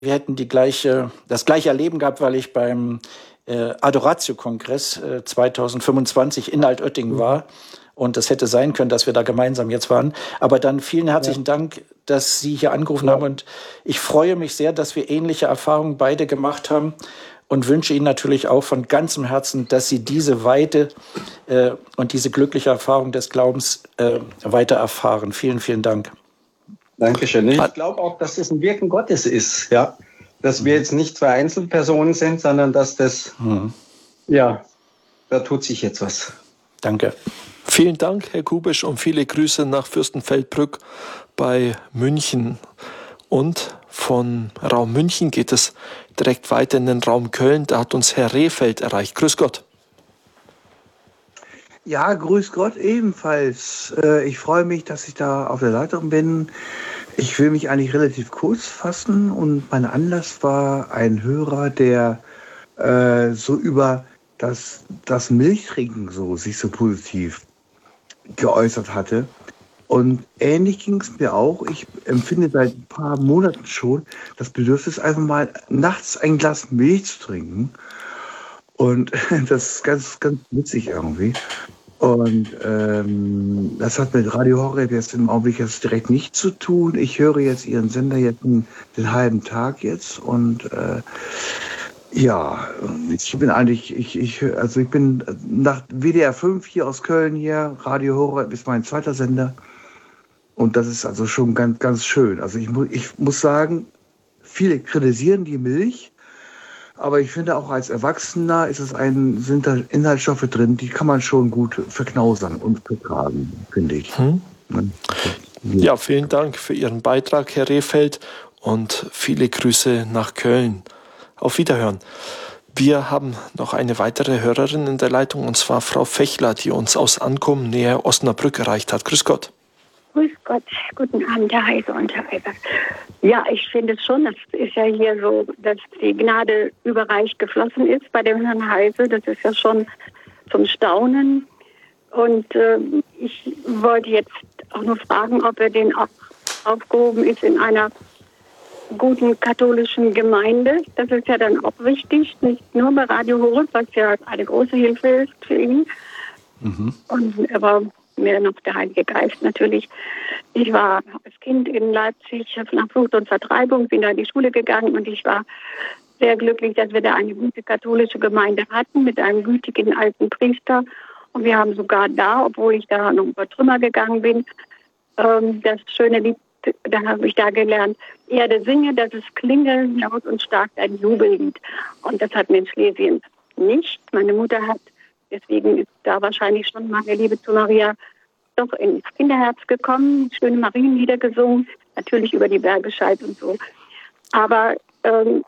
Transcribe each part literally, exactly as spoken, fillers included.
wir hätten die gleiche, das gleiche Erleben gehabt, weil ich beim äh, Adoratio-Kongress äh, zweitausendfünfundzwanzig in Altötting war. Und es hätte sein können, dass wir da gemeinsam jetzt waren. Aber dann vielen herzlichen ja. Dank, dass Sie hier angerufen ja. haben. Und ich freue mich sehr, dass wir ähnliche Erfahrungen beide gemacht haben. Und wünsche Ihnen natürlich auch von ganzem Herzen, dass Sie diese Weite äh, und diese glückliche Erfahrung des Glaubens äh, weiter erfahren. Vielen, vielen Dank. Dankeschön. Ich glaube auch, dass das ein Wirken Gottes ist, ja. Dass wir jetzt nicht zwei Einzelpersonen sind, sondern dass das, mhm. ja, da tut sich jetzt was. Danke. Vielen Dank, Herr Kubisch, und viele Grüße nach Fürstenfeldbruck bei München. Und von Raum München geht es direkt weiter in den Raum Köln. Da hat uns Herr Rehfeld erreicht. Grüß Gott. Ja, grüß Gott ebenfalls. Ich freue mich, dass ich da auf der Leitung bin. Ich will mich eigentlich relativ kurz fassen und mein Anlass war ein Hörer, der äh, so über das, das Milchtrinken so sich so positiv geäußert hatte. Und ähnlich ging es mir auch. Ich empfinde seit ein paar Monaten schon das Bedürfnis, einfach mal nachts ein Glas Milch zu trinken. Und das ist ganz, ganz witzig irgendwie. Und ähm, das hat mit Radio Horeb jetzt im Augenblick jetzt direkt nichts zu tun. Ich höre jetzt Ihren Sender jetzt den, den halben Tag jetzt und äh, ja, ich bin eigentlich, ich, ich, also ich bin nach W D R fünf hier aus Köln hier, Radio Horeb ist mein zweiter Sender. Und das ist also schon ganz, ganz schön. Also ich, mu ich muss sagen, viele kritisieren die Milch, aber ich finde auch als Erwachsener ist es ein, sind da Inhaltsstoffe drin, die kann man schon gut verknausern und vertragen, finde ich. Hm. Ja, vielen Dank für Ihren Beitrag, Herr Rehfeld, und viele Grüße nach Köln. Auf Wiederhören. Wir haben noch eine weitere Hörerin in der Leitung, und zwar Frau Fechler, die uns aus Ankum näher Osnabrück erreicht hat. Grüß Gott. Grüß Gott, guten Abend, Herr Heise und Herr Weber. Ja, ich finde es schon, das ist ja hier so, dass die Gnade überreich geflossen ist bei dem Herrn Heise. Das ist ja schon zum Staunen. Und äh, ich wollte jetzt auch nur fragen, ob er denn auch aufgehoben ist in einer guten katholischen Gemeinde. Das ist ja dann auch wichtig, nicht nur bei Radio Horeb, was ja eine große Hilfe ist für ihn. Mhm. Und aber mir noch der Heilige Geist natürlich. Ich war als Kind in Leipzig nach Flucht und Vertreibung, bin da in die Schule gegangen und ich war sehr glücklich, dass wir da eine gute katholische Gemeinde hatten mit einem gütigen alten Priester. Und wir haben sogar da, obwohl ich da noch über Trümmer gegangen bin, ähm, das schöne Lied, da habe ich da gelernt, Erde singe, dass es klinge, laut und stark ein Jubellied. Und das hat mir in Schlesien nicht. Meine Mutter hat, deswegen ist da wahrscheinlich schon meine Liebe zu Maria doch ins Kinderherz gekommen, schöne Marienlieder gesungen, natürlich über die Bergescheid und so. Aber ähm,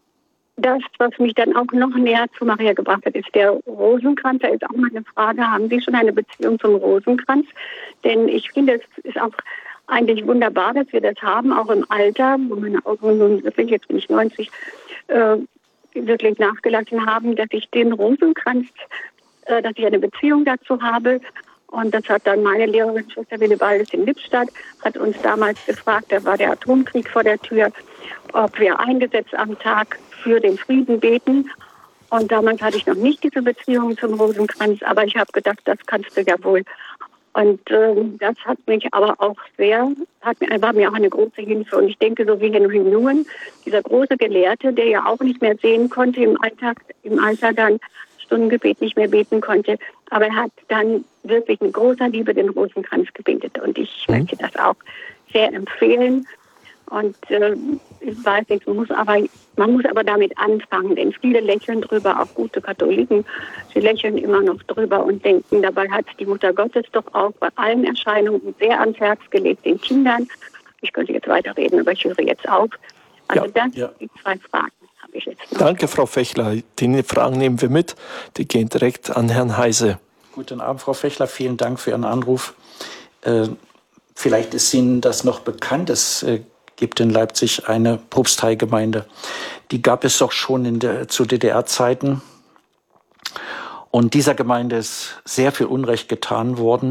das, was mich dann auch noch näher zu Maria gebracht hat, ist der Rosenkranz. Da ist auch meine Frage, haben Sie schon eine Beziehung zum Rosenkranz? Denn ich finde, es ist auch eigentlich wunderbar, dass wir das haben, auch im Alter, wo meine Augen nun wirklich, jetzt bin ich neunzig, äh, wirklich nachgelassen haben, dass ich den Rosenkranz, äh, dass ich eine Beziehung dazu habe. Und das hat dann meine Lehrerin, Schwester Willibaldes in Lippstadt, hat uns damals gefragt, da war der Atomkrieg vor der Tür, ob wir eingesetzt am Tag für den Frieden beten. Und damals hatte ich noch nicht diese Beziehung zum Rosenkranz, aber ich habe gedacht, das kannst du ja wohl. Und ähm, das hat mich aber auch sehr, hat mir, war mir auch eine große Hilfe. Und ich denke, so wie Henry Nouwen, dieser große Gelehrte, der ja auch nicht mehr sehen konnte im Alltag, im Alter dann Stundengebet nicht mehr beten konnte, aber er hat dann wirklich mit großer Liebe den Rosenkranz gebetet. Und ich mhm. möchte das auch sehr empfehlen. Und äh, ich weiß nicht, man muss, aber, man muss aber damit anfangen, denn viele lächeln drüber, auch gute Katholiken, sie lächeln immer noch drüber und denken, dabei hat die Mutter Gottes doch auch bei allen Erscheinungen sehr ans Herz gelegt, den Kindern. Ich könnte jetzt weiterreden, aber ich höre jetzt auf. Also ja, das ja. sind die zwei Fragen. Habe ich jetzt noch. Danke, Frau Fechler. Die Fragen nehmen wir mit. Die gehen direkt an Herrn Heise. Guten Abend, Frau Fechler. Vielen Dank für Ihren Anruf. Äh, vielleicht ist Ihnen das noch bekannt. Es äh, gibt in Leipzig eine Propsteigemeinde. Die gab es doch schon in der, zu D D R-Zeiten. Und dieser Gemeinde ist sehr viel Unrecht getan worden.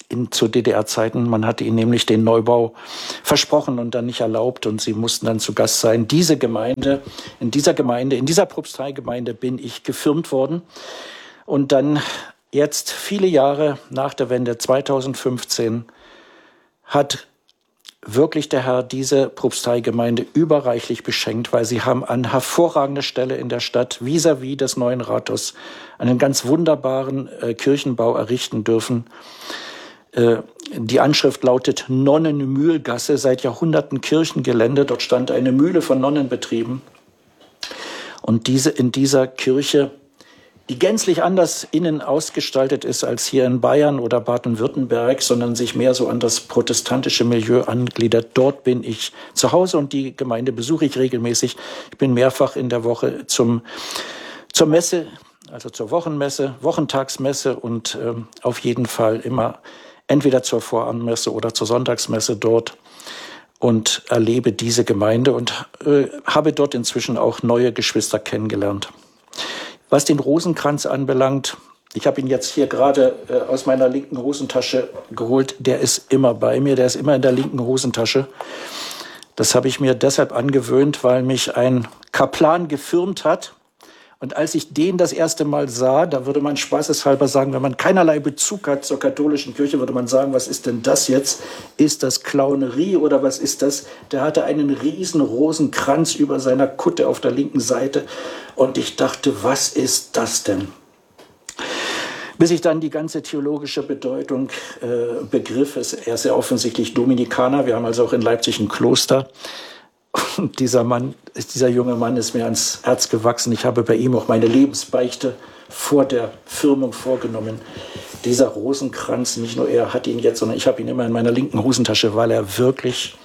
in, zu D D R-Zeiten. Man hatte ihnen nämlich den Neubau versprochen und dann nicht erlaubt und sie mussten dann zu Gast sein. Diese Gemeinde, in dieser Gemeinde, in dieser Propsteigemeinde bin ich gefirmt worden. Und dann jetzt, viele Jahre nach der Wende, zweitausendfünfzehn, hat wirklich der Herr diese Propsteigemeinde überreichlich beschenkt, weil sie haben an hervorragender Stelle in der Stadt vis-à-vis des neuen Rathauses einen ganz wunderbaren äh, Kirchenbau errichten dürfen. Äh, die Anschrift lautet Nonnenmühlgasse, seit Jahrhunderten Kirchengelände. Dort stand eine Mühle von Nonnen betrieben. Und diese in dieser Kirche, die gänzlich anders innen ausgestaltet ist als hier in Bayern oder Baden-Württemberg, sondern sich mehr so an das protestantische Milieu angliedert. Dort bin ich zu Hause und die Gemeinde besuche ich regelmäßig. Ich bin mehrfach in der Woche zum, zur Messe, also zur Wochenmesse, Wochentagsmesse und ähm, auf jeden Fall immer entweder zur Vorabendmesse oder zur Sonntagsmesse dort und erlebe diese Gemeinde und äh, habe dort inzwischen auch neue Geschwister kennengelernt. Was den Rosenkranz anbelangt, ich habe ihn jetzt hier gerade äh, aus meiner linken Hosentasche geholt. Der ist immer bei mir, der ist immer in der linken Hosentasche. Das habe ich mir deshalb angewöhnt, weil mich ein Kaplan gefirmt hat. Und als ich den das erste Mal sah, da würde man spaßeshalber sagen, wenn man keinerlei Bezug hat zur katholischen Kirche, würde man sagen, was ist denn das jetzt? Ist das Clownerie oder was ist das? Der hatte einen riesen Rosenkranz über seiner Kutte auf der linken Seite. Und ich dachte, was ist das denn? Bis ich dann die ganze theologische Bedeutung äh, begriff. Er ist ja offensichtlich Dominikaner. Wir haben also auch in Leipzig ein Kloster. Und dieser Mann, dieser junge Mann ist mir ans Herz gewachsen. Ich habe bei ihm auch meine Lebensbeichte vor der Firmung vorgenommen. Dieser Rosenkranz, nicht nur er hat ihn jetzt, sondern ich habe ihn immer in meiner linken Hosentasche, weil er wirklich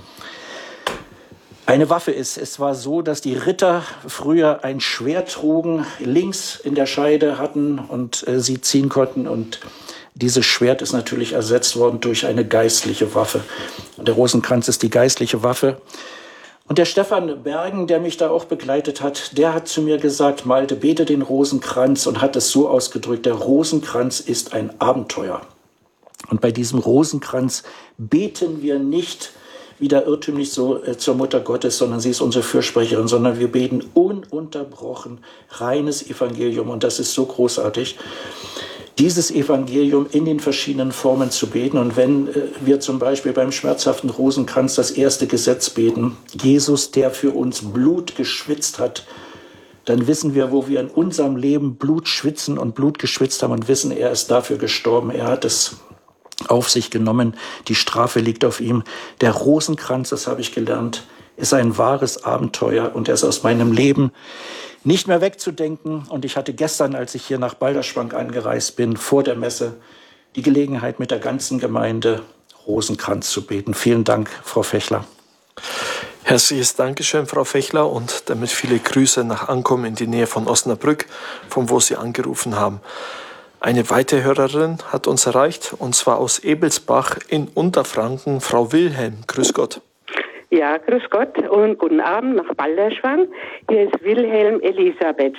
eine Waffe ist. Es war so, dass die Ritter früher ein Schwert trugen, links in der Scheide hatten und äh, sie ziehen konnten. Und dieses Schwert ist natürlich ersetzt worden durch eine geistliche Waffe. Und der Rosenkranz ist die geistliche Waffe. Und der Stefan Bergen, der mich da auch begleitet hat, der hat zu mir gesagt, Malte, bete den Rosenkranz und hat es so ausgedrückt, der Rosenkranz ist ein Abenteuer. Und bei diesem Rosenkranz beten wir nicht wieder irrtümlich so äh, zur Mutter Gottes, sondern sie ist unsere Fürsprecherin, sondern wir beten ununterbrochen reines Evangelium und das ist so großartig. Dieses Evangelium in den verschiedenen Formen zu beten. Und wenn äh, wir zum Beispiel beim schmerzhaften Rosenkranz das erste Gesetz beten, Jesus, der für uns Blut geschwitzt hat, dann wissen wir, wo wir in unserem Leben Blut schwitzen und Blut geschwitzt haben und wissen, er ist dafür gestorben. Er hat es auf sich genommen. Die Strafe liegt auf ihm. Der Rosenkranz, das habe ich gelernt, ist ein wahres Abenteuer und er ist aus meinem Leben nicht mehr wegzudenken. Und ich hatte gestern, als ich hier nach Balderschwang angereist bin, vor der Messe, die Gelegenheit, mit der ganzen Gemeinde Rosenkranz zu beten. Vielen Dank, Frau Fechler. Herzliches Dankeschön, Frau Fechler, und damit viele Grüße nach Ankommen in die Nähe von Osnabrück, von wo Sie angerufen haben. Eine weitere Hörerin hat uns erreicht, und zwar aus Ebelsbach in Unterfranken, Frau Wilhelm. Grüß Gott. Ja, grüß Gott und guten Abend nach Balderschwang. Hier ist Wilhelm Elisabeth.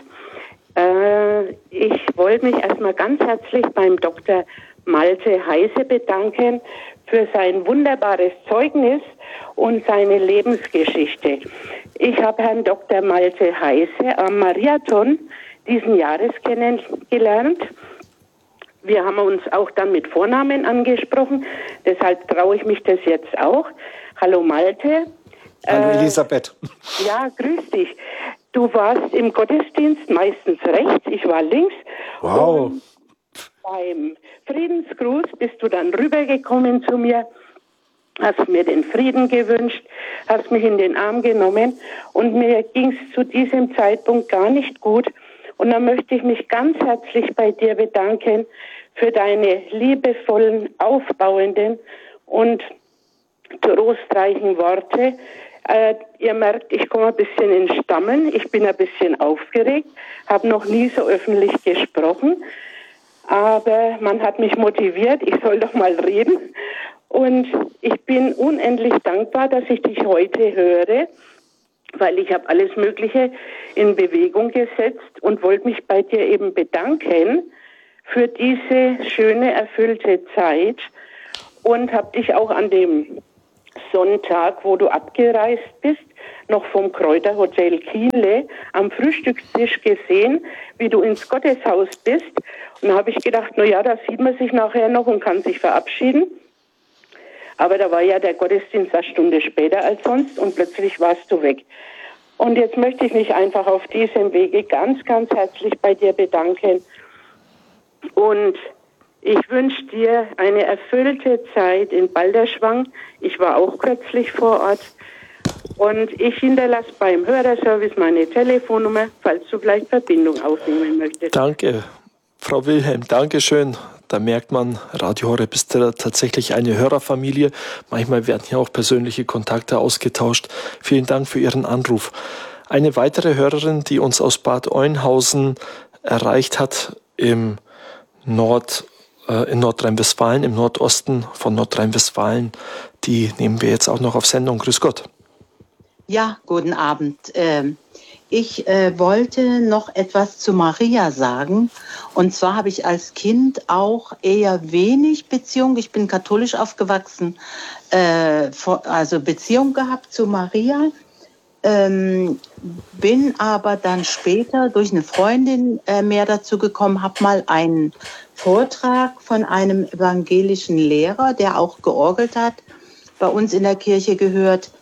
Äh, ich wollte mich erstmal ganz herzlich beim Doktor Malte Heise bedanken für sein wunderbares Zeugnis und seine Lebensgeschichte. Ich habe Herrn Doktor Malte Heise am Mariathon diesen Jahres kennengelernt. Wir haben uns auch dann mit Vornamen angesprochen, deshalb traue ich mich das jetzt auch. Hallo Malte. Hallo Elisabeth. Äh, ja, grüß dich. Du warst im Gottesdienst meistens rechts, ich war links. Wow. Und beim Friedensgruß bist du dann rübergekommen zu mir, hast mir den Frieden gewünscht, hast mich in den Arm genommen und mir ging es zu diesem Zeitpunkt gar nicht gut. Und da möchte ich mich ganz herzlich bei dir bedanken für deine liebevollen, aufbauenden und trostreichen Worte. Äh, ihr merkt, ich komme ein bisschen ins Stammeln. Ich bin ein bisschen aufgeregt, habe noch nie so öffentlich gesprochen. Aber man hat mich motiviert, ich soll doch mal reden. Und ich bin unendlich dankbar, dass ich dich heute höre, weil ich habe alles Mögliche in Bewegung gesetzt und wollte mich bei dir eben bedanken für diese schöne, erfüllte Zeit. und habe dich auch an dem Sonntag, wo du abgereist bist, noch vom Kräuterhotel Kienle am Frühstückstisch gesehen, wie du ins Gotteshaus bist. Und da habe ich gedacht, na ja, da sieht man sich nachher noch und kann sich verabschieden. Aber da war ja der Gottesdienst eine Stunde später als sonst und plötzlich warst du weg. Und jetzt möchte ich mich einfach auf diesem Wege ganz, ganz herzlich bei dir bedanken. Und ich wünsche dir eine erfüllte Zeit in Balderschwang. Ich war auch kürzlich vor Ort. Und ich hinterlasse beim Hörerservice meine Telefonnummer, falls du vielleicht Verbindung aufnehmen möchtest. Danke, Frau Wilhelm, danke schön. Da merkt man, Radio Horeb ist tatsächlich eine Hörerfamilie. Manchmal werden hier auch persönliche Kontakte ausgetauscht. Vielen Dank für Ihren Anruf. Eine weitere Hörerin, die uns aus Bad Oeynhausen erreicht hat, im Nord, äh, in Nordrhein-Westfalen, im Nordosten von Nordrhein-Westfalen, die nehmen wir jetzt auch noch auf Sendung. Grüß Gott. Ja, guten Abend. Ähm Ich äh, wollte noch etwas zu Maria sagen. Und zwar habe ich als Kind auch eher wenig Beziehung, ich bin katholisch aufgewachsen, äh, also Beziehung gehabt zu Maria. Ähm, bin aber dann später durch eine Freundin äh, mehr dazu gekommen, habe mal einen Vortrag von einem evangelischen Lehrer, der auch georgelt hat, bei uns in der Kirche gehört.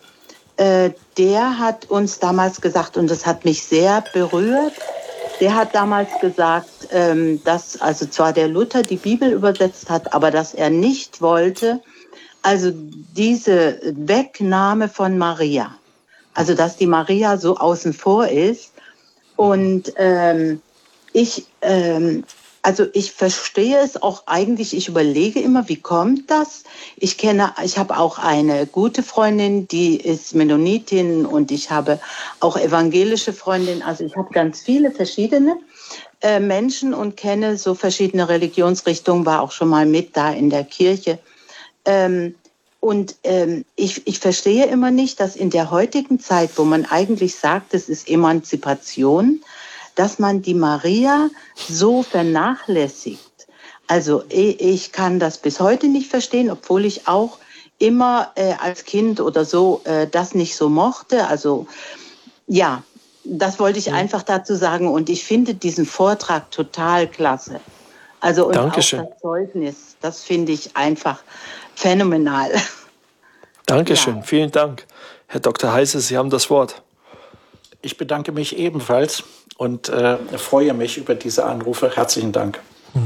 Der hat uns damals gesagt, und das hat mich sehr berührt, der hat damals gesagt, dass also zwar der Luther die Bibel übersetzt hat, aber dass er nicht wollte, also diese Wegnahme von Maria, also dass die Maria so außen vor ist. Und ähm, ich... Ähm, Also ich verstehe es auch eigentlich, ich überlege immer, wie kommt das? Ich kenne, ich habe auch eine gute Freundin, die ist Mennonitin und ich habe auch evangelische Freundinnen. Also ich habe ganz viele verschiedene äh, Menschen und kenne so verschiedene Religionsrichtungen, war auch schon mal mit da in der Kirche. Ähm, und ähm, ich, ich verstehe immer nicht, dass in der heutigen Zeit, wo man eigentlich sagt, es ist Emanzipation, dass man die Maria so vernachlässigt. Also ich kann das bis heute nicht verstehen, obwohl ich auch immer äh, als Kind oder so äh, das nicht so mochte. Also ja, das wollte ich einfach dazu sagen. Und ich finde diesen Vortrag total klasse. Also und Dankeschön. Auch das Zeugnis, das finde ich einfach phänomenal. Dankeschön, ja. Vielen Dank. Herr Doktor Heise, Sie haben das Wort. Ich bedanke mich ebenfalls und äh, freue mich über diese Anrufe. Herzlichen Dank.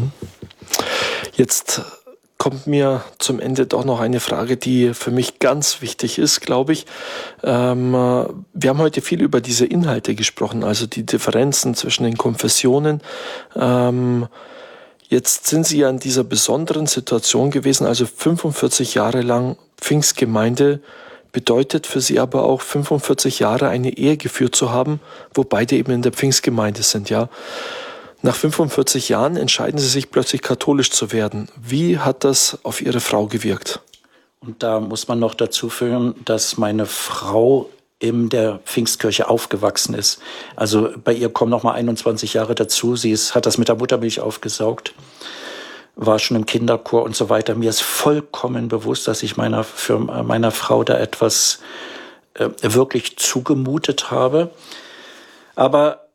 Jetzt kommt mir zum Ende doch noch eine Frage, die für mich ganz wichtig ist, glaube ich. Ähm, wir haben heute viel über diese Inhalte gesprochen, also die Differenzen zwischen den Konfessionen. Ähm, jetzt sind Sie ja in dieser besonderen Situation gewesen, also fünfundvierzig Jahre lang Pfingstgemeinde, bedeutet für Sie aber auch fünfundvierzig Jahre eine Ehe geführt zu haben, wo beide eben in der Pfingstgemeinde sind, ja. Nach fünfundvierzig Jahren entscheiden Sie sich plötzlich katholisch zu werden. Wie hat das auf Ihre Frau gewirkt? Und da muss man noch dazu fügen, dass meine Frau in der Pfingstkirche aufgewachsen ist. Also bei ihr kommen noch mal einundzwanzig Jahre dazu. Sie ist, hat das mit der Muttermilch aufgesaugt, war schon im Kinderchor und so weiter. Mir ist vollkommen bewusst, dass ich meiner, für meiner Frau da etwas äh, wirklich zugemutet habe. Aber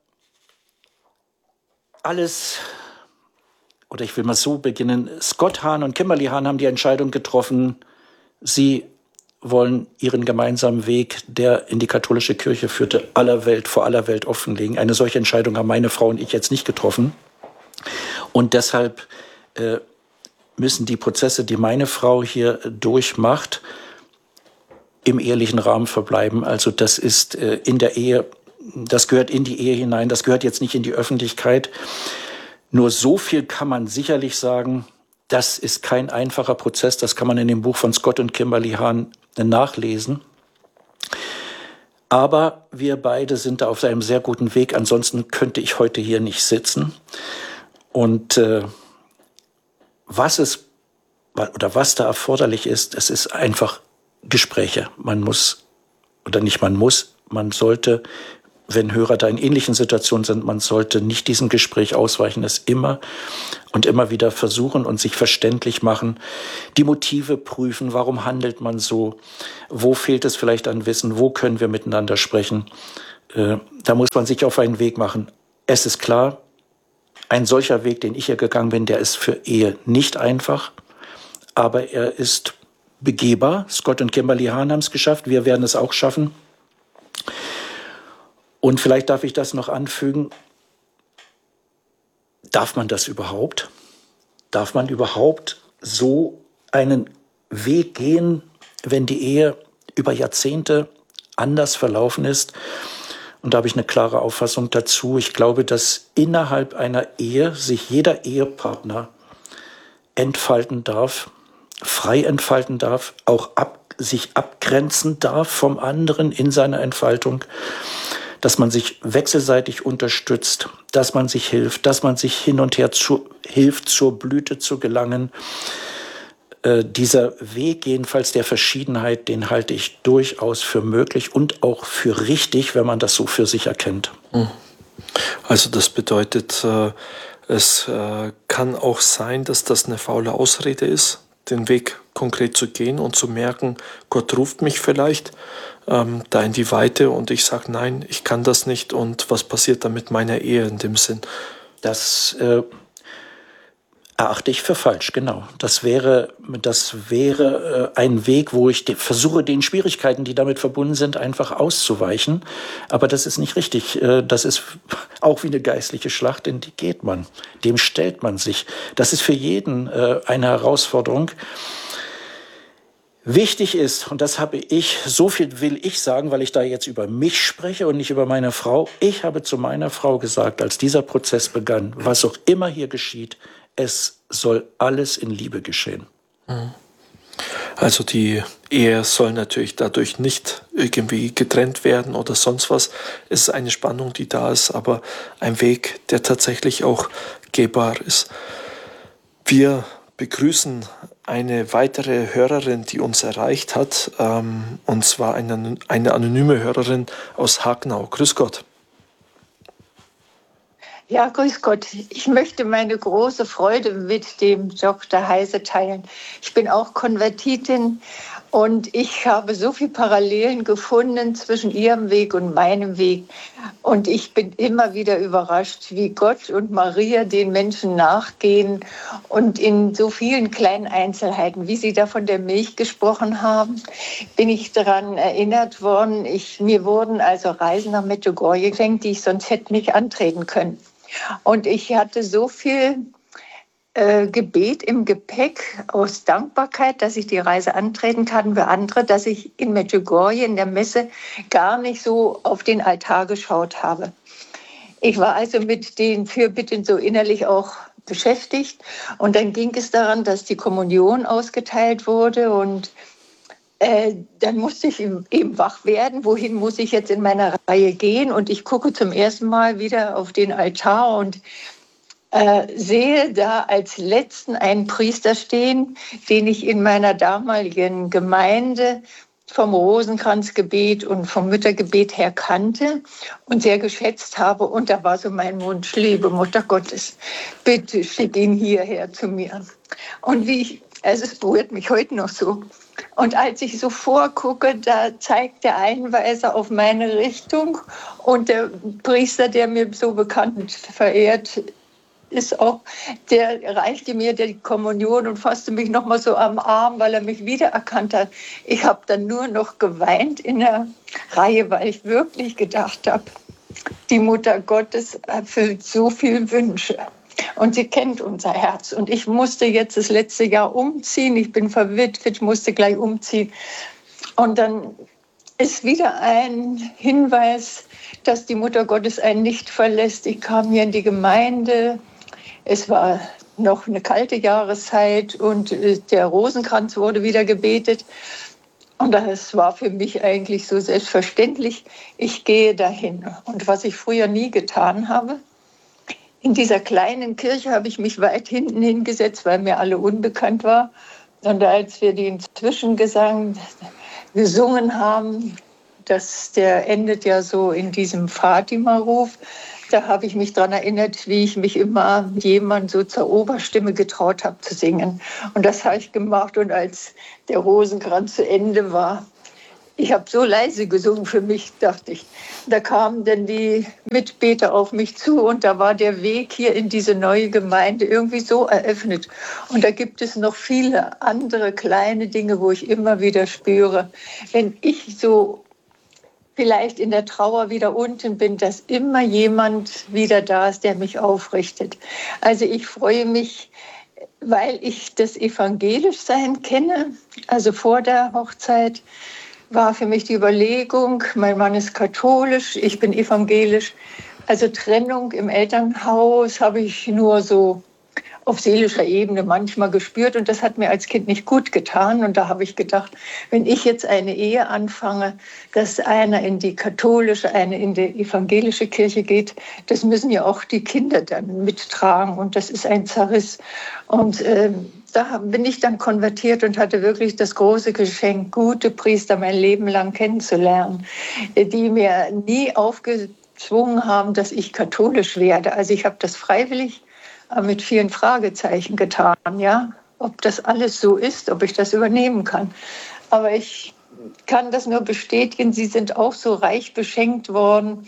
alles, oder ich will mal so beginnen, Scott Hahn und Kimberly Hahn haben die Entscheidung getroffen, sie wollen ihren gemeinsamen Weg, der in die katholische Kirche führte, aller Welt, vor aller Welt offenlegen. Eine solche Entscheidung haben meine Frau und ich jetzt nicht getroffen. Und deshalb äh, müssen die Prozesse, die meine Frau hier durchmacht, im ehelichen Rahmen verbleiben. Also das ist äh, in der Ehe, das gehört in die Ehe hinein, das gehört jetzt nicht in die Öffentlichkeit. Nur so viel kann man sicherlich sagen, das ist kein einfacher Prozess, das kann man in dem Buch von Scott und Kimberly Hahn nachlesen. Aber wir beide sind da auf einem sehr guten Weg, ansonsten könnte ich heute hier nicht sitzen. Und äh, was es oder was da erforderlich ist, es ist einfach Gespräche. Man muss, oder nicht man muss, man sollte wenn Hörer da in ähnlichen Situationen sind, man sollte nicht diesem Gespräch ausweichen, es immer und immer wieder versuchen und sich verständlich machen, die Motive prüfen, warum handelt man so, wo fehlt es vielleicht an Wissen, wo können wir miteinander sprechen. Äh, da muss man sich auf einen Weg machen. Es ist klar, ein solcher Weg, den ich hier gegangen bin, der ist für Ehe nicht einfach, aber er ist begehbar. Scott und Kimberly Hahn haben es geschafft, wir werden es auch schaffen. Und vielleicht darf ich das noch anfügen, darf man das überhaupt? Darf man überhaupt so einen Weg gehen, wenn die Ehe über Jahrzehnte anders verlaufen ist? Und da habe ich eine klare Auffassung dazu. Ich glaube, dass innerhalb einer Ehe sich jeder Ehepartner entfalten darf, frei entfalten darf, auch ab, sich abgrenzen darf vom anderen in seiner Entfaltung, dass man sich wechselseitig unterstützt, dass man sich hilft, dass man sich hin und her zu, hilft, zur Blüte zu gelangen. Äh, dieser Weg jedenfalls der Verschiedenheit, den halte ich durchaus für möglich und auch für richtig, wenn man das so für sich erkennt. Also das bedeutet, äh, es äh, kann auch sein, dass das eine faule Ausrede ist, den Weg konkret zu gehen und zu merken, Gott ruft mich vielleicht ähm, da in die Weite und ich sage, nein, ich kann das nicht und was passiert dann mit meiner Ehe in dem Sinn? Das äh, erachte ich für falsch, genau. Das wäre, das wäre äh, ein Weg, wo ich de- versuche, den Schwierigkeiten, die damit verbunden sind, einfach auszuweichen. Aber das ist nicht richtig. Äh, das ist auch wie eine geistliche Schlacht, in die geht man. Dem stellt man sich. Das ist für jeden äh, eine Herausforderung. Wichtig ist, und das habe ich, so viel will ich sagen, weil ich da jetzt über mich spreche und nicht über meine Frau. Ich habe zu meiner Frau gesagt, als dieser Prozess begann, was auch immer hier geschieht, es soll alles in Liebe geschehen. Also die Ehe soll natürlich dadurch nicht irgendwie getrennt werden oder sonst was. Es ist eine Spannung, die da ist, aber ein Weg, der tatsächlich auch gehbar ist. Wir begrüßen eine weitere Hörerin, die uns erreicht hat, ähm, und zwar eine, eine anonyme Hörerin aus Hagenau. Grüß Gott. Ja, grüß Gott. Ich möchte meine große Freude mit dem Doktor Heise teilen. Ich bin auch Konvertitin und ich habe so viele Parallelen gefunden zwischen Ihrem Weg und meinem Weg. Und ich bin immer wieder überrascht, wie Gott und Maria den Menschen nachgehen und in so vielen kleinen Einzelheiten, wie Sie da von der Milch gesprochen haben, bin ich daran erinnert worden. Ich, mir wurden also Reisen nach Medjugorje geschenkt, die ich sonst hätte nicht antreten können. Und ich hatte so viel äh, Gebet im Gepäck aus Dankbarkeit, dass ich die Reise antreten kann für andere, dass ich in Medjugorje in der Messe gar nicht so auf den Altar geschaut habe. Ich war also mit den Fürbitten so innerlich auch beschäftigt. Und dann ging es daran, dass die Kommunion ausgeteilt wurde und Äh, dann musste ich eben wach werden. Wohin muss ich jetzt in meiner Reihe gehen? Und ich gucke zum ersten Mal wieder auf den Altar und äh, sehe da als letzten einen Priester stehen, den ich in meiner damaligen Gemeinde vom Rosenkranzgebet und vom Müttergebet her kannte und sehr geschätzt habe. Und da war so mein Wunsch, liebe Mutter Gottes, bitte schick ihn hierher zu mir. Und wie ich, also es berührt mich heute noch so. Und als ich so vorgucke, da zeigt der Einweiser auf meine Richtung und der Priester, der mir so bekannt verehrt ist auch, der reichte mir die Kommunion und fasste mich noch mal so am Arm, weil er mich wiedererkannt hat. Ich habe dann nur noch geweint in der Reihe, weil ich wirklich gedacht habe, die Mutter Gottes erfüllt so viele Wünsche. Und sie kennt unser Herz. Und ich musste jetzt das letzte Jahr umziehen. Ich bin verwitwet, musste gleich umziehen. Und dann ist wieder ein Hinweis, dass die Mutter Gottes einen nicht verlässt. Ich kam hier in die Gemeinde. Es war noch eine kalte Jahreszeit und der Rosenkranz wurde wieder gebetet. Und das war für mich eigentlich so selbstverständlich. Ich gehe dahin. Und was ich früher nie getan habe, in dieser kleinen Kirche habe ich mich weit hinten hingesetzt, weil mir alle unbekannt war. Und als wir den Zwischengesang gesungen haben, das, der endet ja so in diesem Fatima-Ruf. Da habe ich mich daran erinnert, wie ich mich immer jemand so zur Oberstimme getraut habe zu singen. Und das habe ich gemacht. Und als der Rosenkranz zu Ende war, ich habe so leise gesungen für mich, dachte ich. Da kamen dann die Mitbeter auf mich zu und da war der Weg hier in diese neue Gemeinde irgendwie so eröffnet. Und da gibt es noch viele andere kleine Dinge, wo ich immer wieder spüre, wenn ich so vielleicht in der Trauer wieder unten bin, dass immer jemand wieder da ist, der mich aufrichtet. Also ich freue mich, weil ich das Evangelischsein kenne, also vor der Hochzeit, war für mich die Überlegung, mein Mann ist katholisch, ich bin evangelisch. Also Trennung im Elternhaus habe ich nur so auf seelischer Ebene manchmal gespürt und das hat mir als Kind nicht gut getan. Und da habe ich gedacht, wenn ich jetzt eine Ehe anfange, dass einer in die katholische, einer in die evangelische Kirche geht, das müssen ja auch die Kinder dann mittragen und das ist ein Zerriss. Und äh, da bin ich dann konvertiert und hatte wirklich das große Geschenk, gute Priester mein Leben lang kennenzulernen, die mir nie aufgezwungen haben, dass ich katholisch werde. Also ich habe das freiwillig mit vielen Fragezeichen getan, ja, ob das alles so ist, ob ich das übernehmen kann. Aber ich kann das nur bestätigen, Sie sind auch so reich beschenkt worden.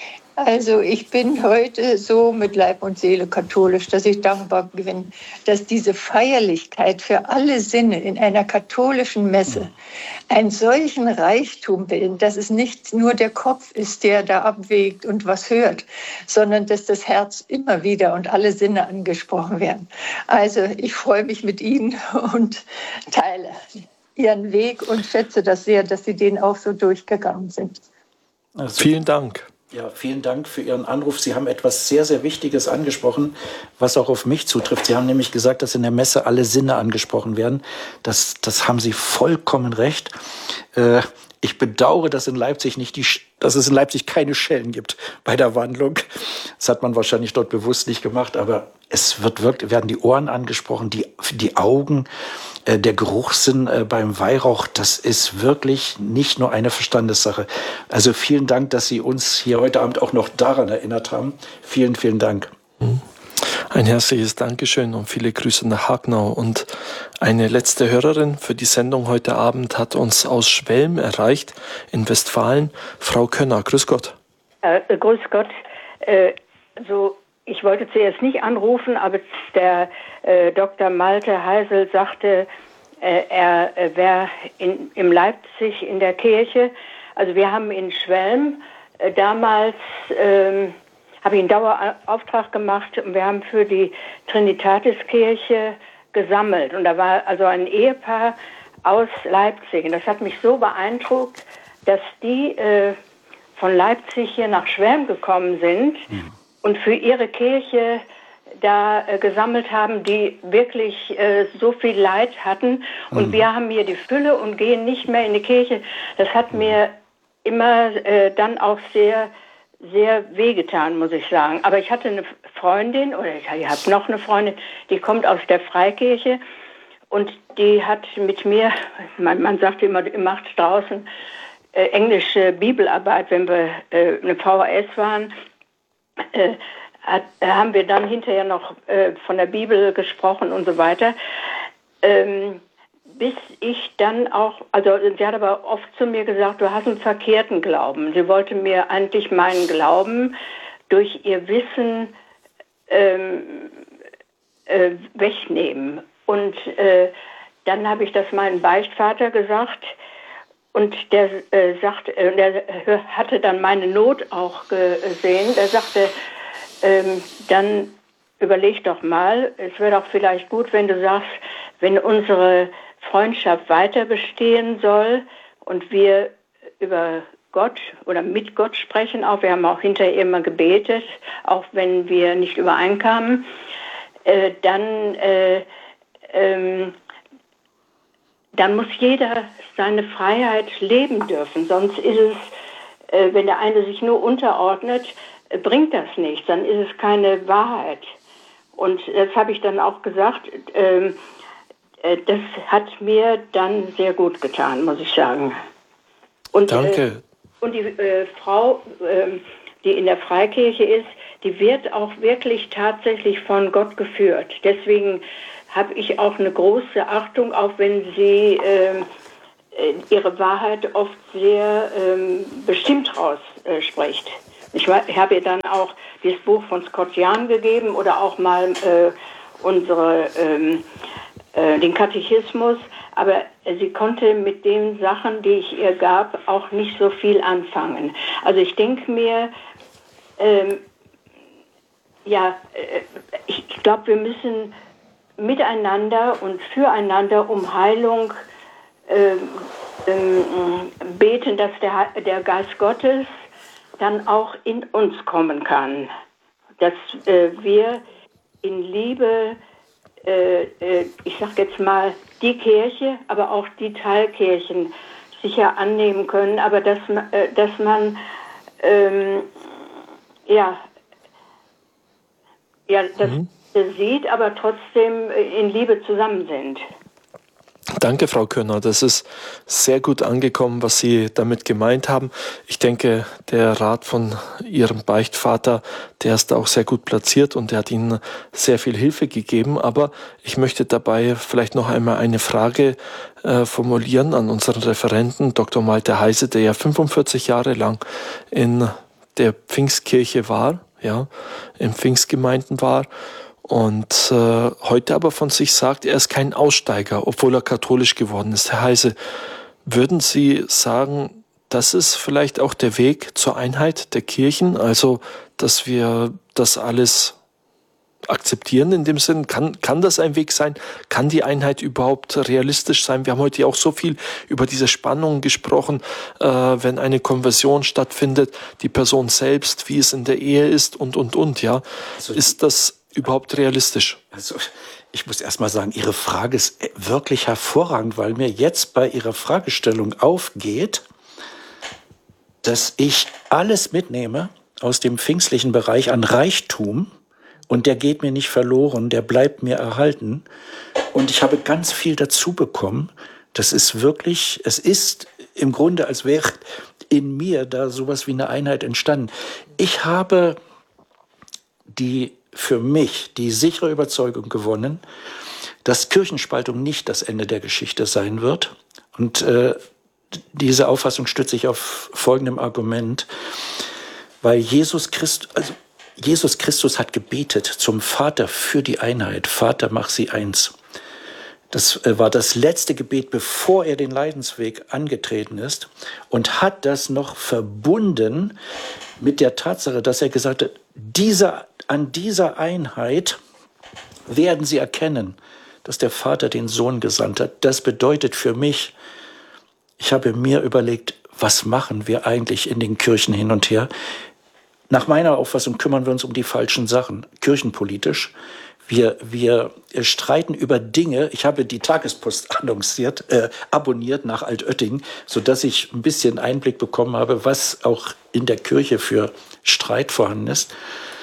Also ich bin heute so mit Leib und Seele katholisch, dass ich dankbar bin, dass diese Feierlichkeit für alle Sinne in einer katholischen Messe einen solchen Reichtum bildet, dass es nicht nur der Kopf ist, der da abwägt und was hört, sondern dass das Herz immer wieder und alle Sinne angesprochen werden. Also ich freue mich mit Ihnen und teile Ihren Weg und schätze das sehr, dass Sie den auch so durchgegangen sind. Also, vielen Dank. Ja, vielen Dank für Ihren Anruf. Sie haben etwas sehr, sehr Wichtiges angesprochen, was auch auf mich zutrifft. Sie haben nämlich gesagt, dass in der Messe alle Sinne angesprochen werden. Das, das haben Sie vollkommen recht. Äh, ich bedauere, dass in Leipzig nicht die, dass es in Leipzig keine Schellen gibt bei der Wandlung. Das hat man wahrscheinlich dort bewusst nicht gemacht, aber es wird wirklich, werden die Ohren angesprochen, die, die Augen. Der Geruchssinn beim Weihrauch, das ist wirklich nicht nur eine Verstandessache. Also vielen Dank, dass Sie uns hier heute Abend auch noch daran erinnert haben. Vielen, vielen Dank. Ein herzliches Dankeschön und viele Grüße nach Hagnau. Und eine letzte Hörerin für die Sendung heute Abend hat uns aus Schwelm erreicht, in Westfalen, Frau Könner. Grüß Gott. Äh, grüß Gott. Äh, so Ich wollte zuerst nicht anrufen, aber der äh, Doktor Malte Heisel sagte, äh, er äh, wäre in, in Leipzig in der Kirche. Also wir haben in Schwelm äh, damals, äh, habe ich einen Dauerauftrag gemacht und wir haben für die Trinitatiskirche gesammelt. Und da war also ein Ehepaar aus Leipzig. Und das hat mich so beeindruckt, dass die äh, von Leipzig hier nach Schwelm gekommen sind. Mhm. Und für ihre Kirche da äh, gesammelt haben, die wirklich äh, so viel Leid hatten. Und mhm. wir haben hier die Fülle und gehen nicht mehr in die Kirche. Das hat mir immer äh, dann auch sehr, sehr wehgetan, muss ich sagen. Aber ich hatte eine Freundin, oder ich, ich habe noch eine Freundin, die kommt aus der Freikirche. Und die hat mit mir, man, man sagt immer, die macht draußen äh, englische Bibelarbeit, wenn wir äh, eine V H S waren. Äh, hat, äh, haben wir dann hinterher noch äh, von der Bibel gesprochen und so weiter, ähm, bis ich dann auch, also sie hat aber oft zu mir gesagt, du hast einen verkehrten Glauben. Sie wollte mir eigentlich meinen Glauben durch ihr Wissen ähm, äh, wegnehmen. Und äh, dann habe ich das meinem Beichtvater gesagt. Und der äh, sagt, äh, der hatte dann meine Not auch gesehen. Der sagte, ähm, dann überleg doch mal, es wäre doch vielleicht gut, wenn du sagst, wenn unsere Freundschaft weiter bestehen soll und wir über Gott oder mit Gott sprechen, auch wir haben auch hinterher immer gebetet, auch wenn wir nicht übereinkamen, äh, dann äh, ähm, dann muss jeder seine Freiheit leben dürfen. Sonst ist es, äh, wenn der eine sich nur unterordnet, äh, bringt das nichts. Dann ist es keine Wahrheit. Und das habe ich dann auch gesagt. Äh, äh, das hat mir dann sehr gut getan, muss ich sagen. Und, Danke. Äh, und die äh, Frau, äh, die in der Freikirche ist, die wird auch wirklich tatsächlich von Gott geführt. Deswegen habe ich auch eine große Achtung, auch wenn sie äh, ihre Wahrheit oft sehr äh, bestimmt ausspricht. Äh, ich, ich habe ihr dann auch dieses Buch von Scott Jahn gegeben oder auch mal äh, unsere, ähm, äh, den Katechismus, aber sie konnte mit den Sachen, die ich ihr gab, auch nicht so viel anfangen. Also ich denke mir, ähm, ja, äh, ich glaube, wir müssen miteinander und füreinander um Heilung äh, äh, beten, dass der, der Geist Gottes dann auch in uns kommen kann. Dass äh, wir in Liebe, äh, äh, ich sag jetzt mal, die Kirche, aber auch die Teilkirchen sicher annehmen können, aber dass, äh, dass man ähm, ja, ja, das mhm. sieht, aber trotzdem in Liebe zusammen sind. Danke, Frau Körner. Das ist sehr gut angekommen, was Sie damit gemeint haben. Ich denke, der Rat von Ihrem Beichtvater, der ist auch sehr gut platziert und der hat Ihnen sehr viel Hilfe gegeben. Aber ich möchte dabei vielleicht noch einmal eine Frage äh, formulieren an unseren Referenten, Doktor Malte Heise, der ja fünfundvierzig Jahre lang in der Pfingstkirche war, ja, in Pfingstgemeinden war. Und äh, heute aber von sich sagt, er ist kein Aussteiger, obwohl er katholisch geworden ist. Herr Heise, würden Sie sagen, das ist vielleicht auch der Weg zur Einheit der Kirchen? Also, dass wir das alles akzeptieren in dem Sinn? Kann, kann das ein Weg sein? Kann die Einheit überhaupt realistisch sein? Wir haben heute ja auch so viel über diese Spannungen gesprochen, äh, wenn eine Konversion stattfindet, die Person selbst, wie es in der Ehe ist und, und, und, ja. Also, ist das überhaupt realistisch? Also ich muss erst mal sagen, Ihre Frage ist wirklich hervorragend, weil mir jetzt bei Ihrer Fragestellung aufgeht, dass ich alles mitnehme aus dem pfingstlichen Bereich an Reichtum und der geht mir nicht verloren, der bleibt mir erhalten und ich habe ganz viel dazu bekommen. Das ist wirklich, es ist im Grunde, als wäre in mir da sowas wie eine Einheit entstanden. Ich habe die für mich die sichere Überzeugung gewonnen, dass Kirchenspaltung nicht das Ende der Geschichte sein wird. Und äh, diese Auffassung stütze ich auf folgendem Argument, weil Jesus Christus, also Jesus Christus hat gebetet zum Vater für die Einheit. Vater, mach sie eins. Das äh, war das letzte Gebet, bevor er den Leidensweg angetreten ist und hat das noch verbunden mit der Tatsache, dass er gesagt hat, dieser, an dieser Einheit werden sie erkennen, dass der Vater den Sohn gesandt hat. Das bedeutet für mich, ich habe mir überlegt, was machen wir eigentlich in den Kirchen hin und her? Nach meiner Auffassung kümmern wir uns um die falschen Sachen, kirchenpolitisch. Wir, wir streiten über Dinge. Ich habe die Tagespost annonciert, äh, abonniert nach Altötting, sodass ich ein bisschen Einblick bekommen habe, was auch in der Kirche für Streit vorhanden ist.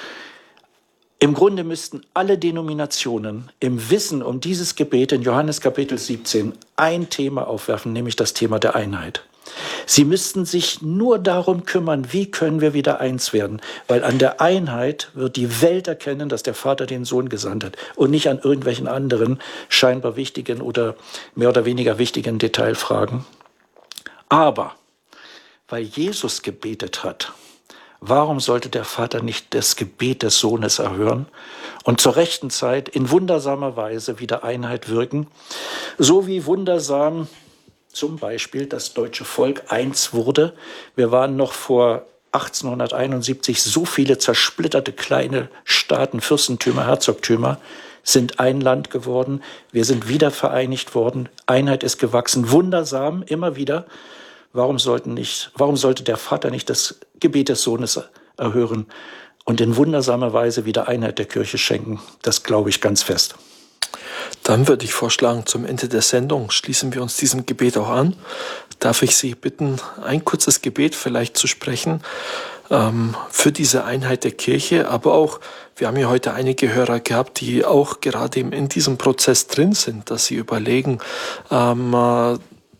Im Grunde müssten alle Denominationen im Wissen um dieses Gebet in Johannes Kapitel siebzehn ein Thema aufwerfen, nämlich das Thema der Einheit. Sie müssten sich nur darum kümmern, wie können wir wieder eins werden, weil an der Einheit wird die Welt erkennen, dass der Vater den Sohn gesandt hat und nicht an irgendwelchen anderen scheinbar wichtigen oder mehr oder weniger wichtigen Detailfragen. Aber weil Jesus gebetet hat, warum sollte der Vater nicht das Gebet des Sohnes erhören und zur rechten Zeit in wundersamer Weise wieder Einheit wirken, so wie wundersam zum Beispiel das deutsche Volk eins wurde. Wir waren noch vor achtzehnhunderteinundsiebzig so viele zersplitterte kleine Staaten, Fürstentümer, Herzogtümer, sind ein Land geworden. Wir sind wieder vereinigt worden. Einheit ist gewachsen. Wundersam, immer wieder. Warum sollten nicht, warum sollte der Vater nicht das Gebet des Sohnes erhören und in wundersamer Weise wieder Einheit der Kirche schenken? Das glaube ich ganz fest. Dann würde ich vorschlagen, zum Ende der Sendung schließen wir uns diesem Gebet auch an. Darf ich Sie bitten, ein kurzes Gebet vielleicht zu sprechen ähm, für diese Einheit der Kirche, aber auch, wir haben ja heute einige Hörer gehabt, die auch gerade in diesem Prozess drin sind, dass sie überlegen, ähm,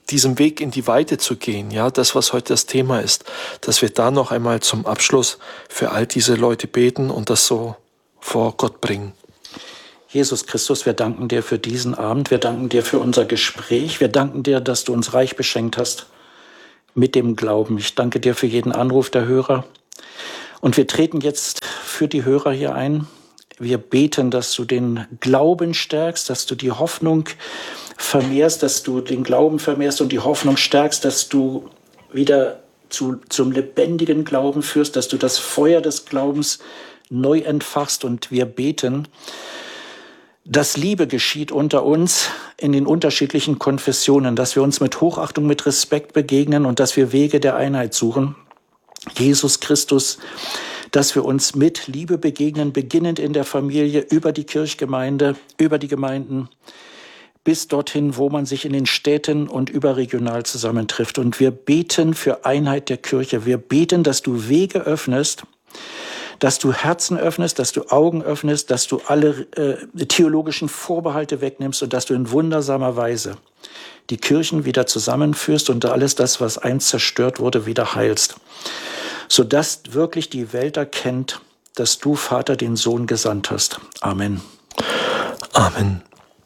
diesem Weg in die Weite zu gehen, ja, das, was heute das Thema ist, dass wir da noch einmal zum Abschluss für all diese Leute beten und das so vor Gott bringen. Jesus Christus, wir danken dir für diesen Abend, wir danken dir für unser Gespräch, wir danken dir, dass du uns reich beschenkt hast mit dem Glauben. Ich danke dir für jeden Anruf der Hörer und wir treten jetzt für die Hörer hier ein. Wir beten, dass du den Glauben stärkst, dass du die Hoffnung vermehrst, dass du den Glauben vermehrst und die Hoffnung stärkst, dass du wieder zu, zum lebendigen Glauben führst, dass du das Feuer des Glaubens neu entfachst. Und wir beten, dass Liebe geschieht unter uns in den unterschiedlichen Konfessionen, dass wir uns mit Hochachtung, mit Respekt begegnen und dass wir Wege der Einheit suchen. Jesus Christus, dass wir uns mit Liebe begegnen, beginnend in der Familie, über die Kirchgemeinde, über die Gemeinden, bis dorthin, wo man sich in den Städten und überregional zusammentrifft. Und wir beten für Einheit der Kirche. Wir beten, dass du Wege öffnest, dass du Herzen öffnest, dass du Augen öffnest, dass du alle äh, theologischen Vorbehalte wegnimmst und dass du in wundersamer Weise die Kirchen wieder zusammenführst und alles das, was einst zerstört wurde, wieder heilst. Sodass wirklich die Welt erkennt, dass du, Vater, den Sohn gesandt hast. Amen. Amen.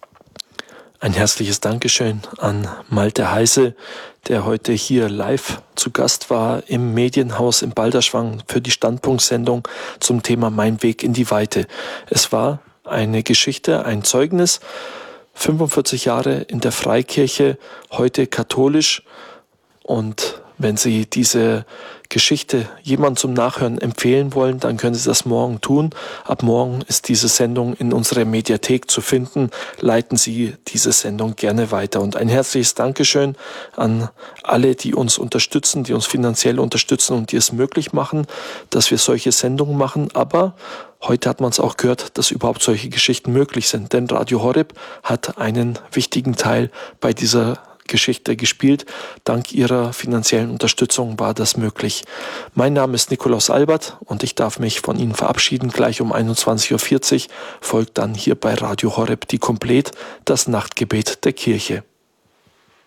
Ein herzliches Dankeschön an Malte Heise, der heute hier live zu Gast war im Medienhaus in Balderschwang für die Standpunktsendung zum Thema Mein Weg in die Weite. Es war eine Geschichte, ein Zeugnis, fünfundvierzig Jahre in der Freikirche, heute katholisch. Und wenn Sie diese Geschichte jemand zum Nachhören empfehlen wollen, dann können Sie das morgen tun. Ab morgen ist diese Sendung in unserer Mediathek zu finden. Leiten Sie diese Sendung gerne weiter. Und ein herzliches Dankeschön an alle, die uns unterstützen, die uns finanziell unterstützen und die es möglich machen, dass wir solche Sendungen machen. Aber heute hat man es auch gehört, dass überhaupt solche Geschichten möglich sind. Denn Radio Horeb hat einen wichtigen Teil bei dieser Geschichte gespielt. Dank Ihrer finanziellen Unterstützung war das möglich. Mein Name ist Nikolaus Albert und ich darf mich von Ihnen verabschieden. Gleich um einundzwanzig Uhr vierzig folgt dann hier bei Radio Horeb die Komplett, das Nachtgebet der Kirche.